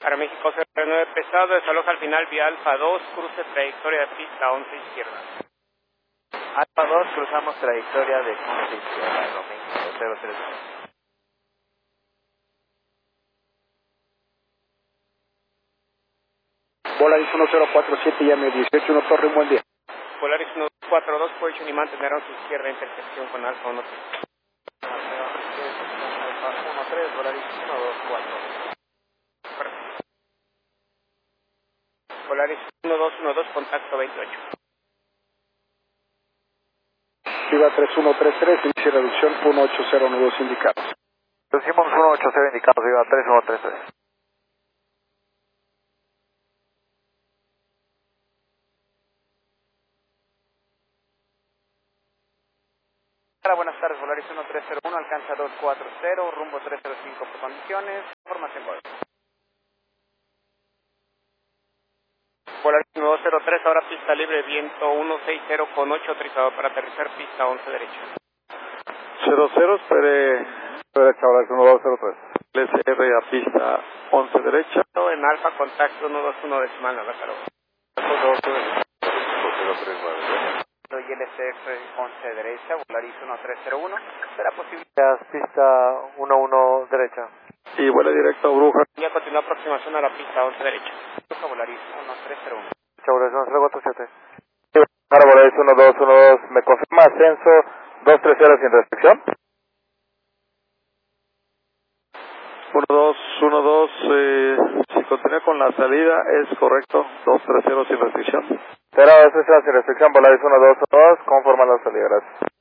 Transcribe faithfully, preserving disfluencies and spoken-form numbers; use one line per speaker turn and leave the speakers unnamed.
Para México cero nueve pesado, desaloja al final vía Alfa dos, cruce trayectoria de pista once izquierda.
Alfa dos, cruzamos trayectoria de once izquierda, México cero tres.
Volaris uno cero cuatro siete, llame dieciocho, uno Torre, un buen día.
Volaris uno cuatro dos, position y mantendrán su izquierda, intersección con Alfa uno tres.
Alfa uno tres, Volaris uno dos cuatro.
Volaris uno dos uno dos, contacto veintiocho.
Viva tres uno tres tres, inicia reducción uno ocho cero uno dos indicados.
Reducimos uno ocho cero indicados, Viva tres uno tres tres. Hola, buenas tardes, Volaris uno tres cero uno, alcanza dos cuatro cero, rumbo tres cero cinco por condiciones, información gol.
Volaris uno dos cero tres, ahora pista libre, viento uno seis cero con ocho, autorizado para aterrizar, pista once derecha.
cero cero, espere, derecha, Volaris uno dos cero tres. L S R a pista once derecha.
En Alfa, contacto uno dos uno decimal, Lázaro.
Y L C F once derecha, Volaris uno tres cero uno, será posible.
Pista uno uno derecha. Y vuela directo a Bruja.
Ya continúa aproximación a la pista once derecha.
Volaris uno tres cero uno.
Volaris uno cero cuatro siete. Para Volaris uno dos uno dos, ¿me confirma ascenso dos tres cero sin restricción? uno dos uno dos, eh, si continúa con la salida, es correcto, dos tres cero sin restricción. Pero eso es sin restricción, Volaris uno dos uno dos, conforma la salida, gracias.